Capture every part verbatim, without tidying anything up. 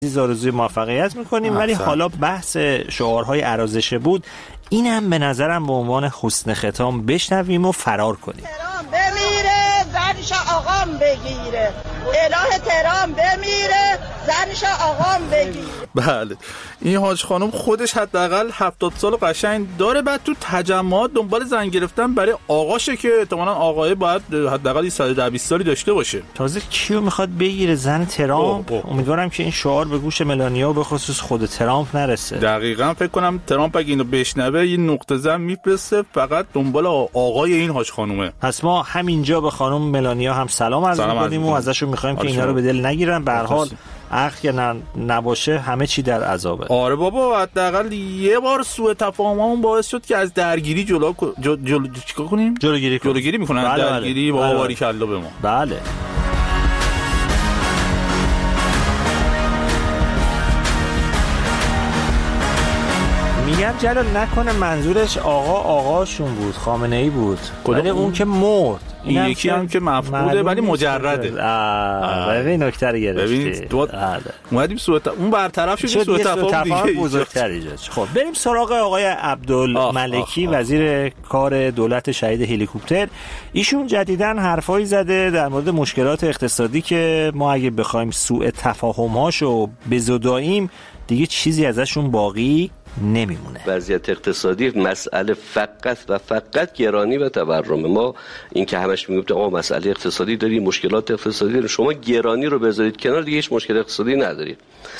آرزوی موفقیت میکنیم. ولی حالا بحث شعارهای ارازشه بود، اینم به نظرم به عنوان حسن ختام بشنویم و فرار کنیم. تهران بمیره زنش آقام بگیره، اله تهران بمیره زنش آقام بگیره. بله این حاج خانم خودش حداقل هفتاد سال قشنگ داره، بعد تو تجمعات دنبال زن گرفتن برای آقاشه که احتمالاً آقای باید حداقل صد و بیست سالی داشته باشه. تازه کیو میخواد بگیره؟ زن ترامپ؟ امیدوارم که این شعار به گوش ملانیا به خصوص خود ترامپ نرسه. دقیقاً فکر کنم ترامپ اگه اینو بشنوه یه نقطه زن میفرسته فقط دنبال آقای این حاج خانومه. پس ما همینجا به خانم ملانیا هم سلام عرض می‌کنیم و ازشون می‌خوایم که اینا رو به دل نگیرن. به هر حال عقل که نباشه همه چی در عذابه. آره بابا حداقل یه بار سوء تفاهممون باعث شد که از درگیری جلو جلو, جلو... چیکار کنیم؟ جلوگیری کنیم. جلوگیری میکنن. بله درگیری بابا باری کلا به ما. بله میگم جلال نکنه منظورش آقا آقاشون بود، خامنه ای بود، ولی اون که مرد. این یکی هم که مفقوده ولی مجرده. ببین نکته رو گرفتی. اومدیم سوء اون برطرف شد، سوء تفاهم دیگه بزرگتر ایجاد. خب بریم سراغ آقای عبدالملکی وزیر کار دولت شهید هلیکوپتر. ایشون جدیداً حرفایی زده در مورد مشکلات اقتصادی که ما اگه بخوایم سوء تفاهم‌هاشو بزداییم دیگه چیزی ازشون باقی نمیمونه. وضعیت اقتصادی مسئله فقط و فقط گرانی و تورم. ما این که همش میگفتیم آقا مسئله اقتصادی داریم، مشکلات اقتصادی داریم، شما گرانی رو بذارید کنار دیگه هیچ مشکل اقتصادی ندارید.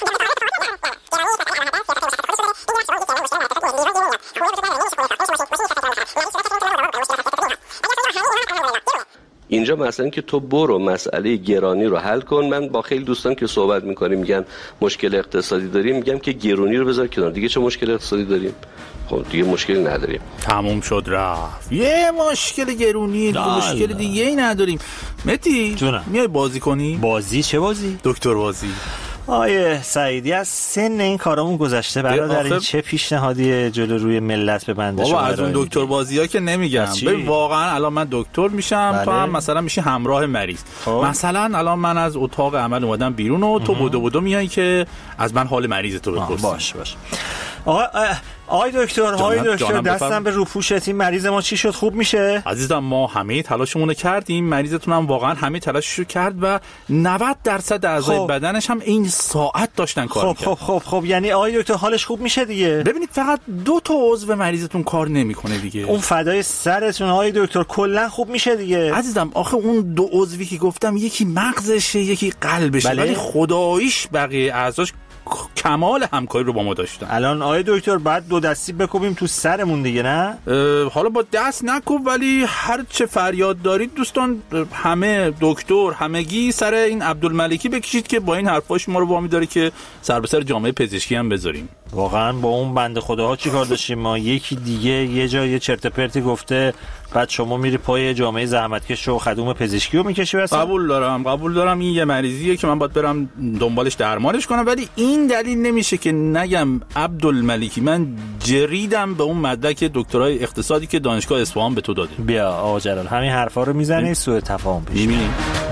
اینجا مثلا که تو برو مسئله گرانی رو حل کن. من با خیلی دوستان که صحبت میکنیم میگن مشکل اقتصادی داریم، میگم که گرانی رو بذار کنار دیگه چه مشکل اقتصادی داریم؟ خب دیگه مشکلی نداریم، تموم شد رفت. یه مشکل گرونی دیگه مشکل دیگه ای نداریم. متی میای بازی کنی؟ بازی؟ چه بازی؟ دکتر بازی. آیه سعیدی از سن این کارامون گذشته برادر. این چه پیشنهادی جلو روی ملت به بنده شما؟ بابا از اون دکتر بازی‌ها که نمیگم. ببین واقعا الان من دکتر میشم، بله. تو هم مثلا میشی همراه مریض. خب. مثلا الان من از اتاق عمل اومدم بیرون و تو بدو بدو میای که از من حال مریض تو بپرسی. باش باش. آقا آقای دکتر، آقای دکتر دستم به روپوشت، این مریض ما چی شد؟ خوب میشه؟ عزیزم ما همه تلاشمون رو کردیم، مریضتون هم واقعا همه تلاششو کرد و نود درصد اعضای خب. بدنش هم این ساعت داشتن کار خب می‌کردن. خب خب خب یعنی آقای دکتر حالش خوب میشه دیگه؟ ببینید فقط دو تا عضو مریضتون کار نمیکنه دیگه. اون فدای سرتون آقای دکتر، کلا خوب میشه دیگه. عزیزم آخه اون دو عضوی که گفتم یکی مغزشه یکی قلبشه، بله؟ ولی خداییش بقیه اعضاش کمال همکاری رو با ما داشتن. الان آقای دکتر بعد دو دستی بکوبیم تو سرمون دیگه نه؟ حالا با دست نکوب، ولی هر چه فریاد دارید دوستان همه دکتر همگی سر این عبدالملکی بکشید که با این حرفاش ما رو وامی داره که سر به سر جامعه پزشکی هم بذاریم. واقعا با اون بنده خداها چیکار داشتیم ما؟ یکی دیگه یه جا یه چرت پرتی گفته، بعد شما میری پای جامعه زحمتکش و خدوم پزشکی رو میکشی واسه؟ قبول دارم قبول دارم این یه مریضیه که من باید برم دنبالش درمانش کنم، ولی این دلیل نمیشه که نگم عبدالملکی من جریدم به اون مدرک دکترای اقتصادی که دانشگاه اصفهان به تو داده. بیا آقا جلال همین حرفا رو میزنی سوء تفاهم پیش میاد.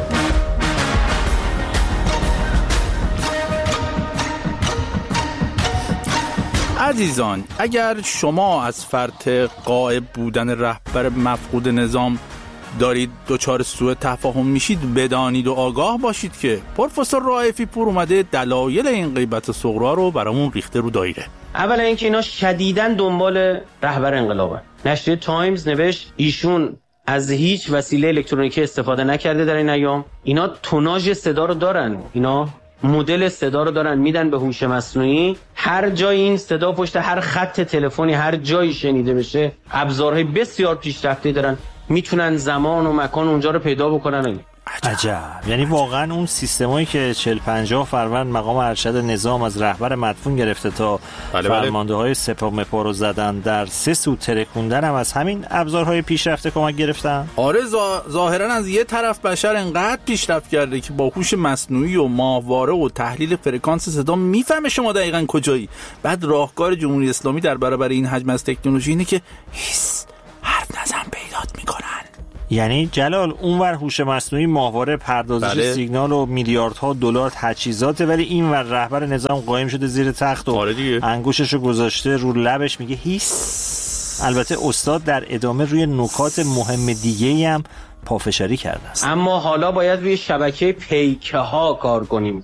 عزیزان اگر شما از فرط غائب بودن رهبر مفقود نظام دارید دچار سوء تفاهم میشید، بدانید و آگاه باشید که پروفسور رائفی پور اومده دلایل این غیبت صغرا رو برامون ریخته رو دایره. اولا اینکه اینا شدیداً دنبال رهبر انقلابن. نشریه تایمز نوشت ایشون از هیچ وسیله الکترونیکی استفاده نکرده در این ایام. اینا توناژ صدا رو دارن، اینا مدل صدا رو دارن میدن به هوش مصنوعی. هر جای این صدا پشت هر خط تلفنی هر جایی شنیده بشه ابزارهای بسیار پیشرفته دارن، میتونن زمان و مکان اونجا رو پیدا بکنن. عجب. یعنی واقعا اون سیستمایی که چهل پنجاه فروند مقام ارشد نظام از رهبر مدفون گرفته تا بله فرمانده های سپاه مپا رو زدن، در سه سو ترکوندن هم از همین ابزارهای پیشرفته کمک گرفتن. آره ظاهرا از یه طرف بشر انقدر پیشرفت کرده که با هوش مصنوعی و ماهواره و تحلیل فرکانس صدا میفهمه شما دقیقاً کجایی. بعد راهکار جمهوری اسلامی در برابر این حجم از تکنولوژی اینه که هیس حرف نزن پیدات میکنن. یعنی جلال اونور هوش مصنوعی ماهواره پردازش بله. سیگنال و میلیاردها دلار تجهیزاته، ولی اینور رهبر نظام قایم شده زیر تخت و آره انگوششو گذاشته رو لبش میگه هیس. البته استاد در ادامه روی نکات مهم دیگه‌ای هم پافشاری کرده است. اما حالا باید روی شبکه پیکه ها کار کنیم.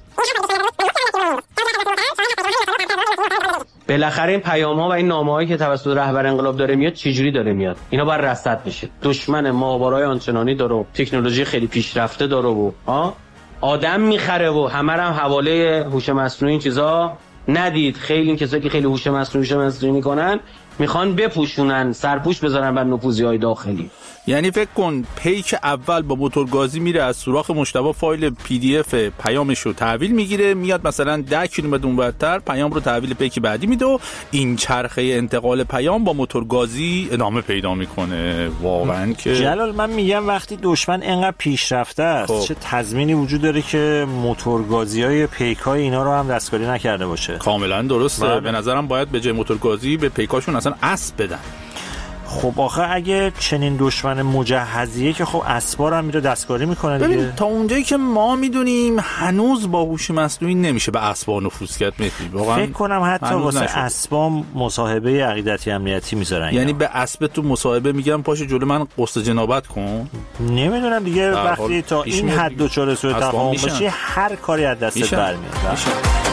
بالاخره این پیام ها و این نامه هایی که توسط رهبر انقلاب داره میاد چجوری داره میاد؟ اینا باید رصد بشه. دشمن ماهواره‌های آنچنانی داره، تکنولوژی خیلی پیشرفته داره و ها آدم میخره و همه هم حواله هوش مصنوعی این چیزا ندید. خیلی این کسایی که خیلی هوش مصنوعی هوش مصنوعی میکنن میخوان بپوشونن، سرپوش بذارن بر نفوذی‌های داخلی. یعنی فکر کن پیک اول با موتورگازی میره از سوراخ مجتبی فایل پی دی اف پیامش رو تحویل میگیره، میاد مثلا ده کیلومتر اونورتر پیام رو تحویل پیک بعدی میده و این چرخه انتقال پیام با موتورگازی ادامه پیدا میکنه. واقعا که جلال من میگم وقتی دشمن انقدر پیشرفته است خب. چه تضمینی وجود داره که موتورگازی‌های پیک‌های اینا رو هم دستکاری نکرده باشه؟ کاملا درسته. بله. به نظرم باید به جای موتورگازی به پیکاشون اصلا اسب بدن. خب آخه اگه چنین دشمن مجهزیه که خب اسبار هم میره دستکاری میکنه دیگه. ببین تا اونجایی که ما میدونیم هنوز با هوش مصنوعی نمیشه به اسبار نفوذ کرد. مهدی واقعا فکر کنم حتی واسه اسبا مصاحبه عقیدتی امنیتی میذارن. یعنی به اسب تو مصاحبه میگم پاشو جلو من قصد جنابت کن. نمیدونم دیگه وقتی تا این حد دچار سوء تفاهم بشی هر کاری از دستت برمیاد.